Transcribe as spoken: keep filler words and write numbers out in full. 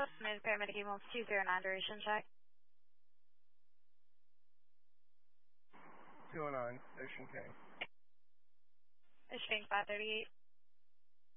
Smith Paramedic Email two zero nine, duration check. two oh nine, Ocean King. Ocean King five thirty-eight.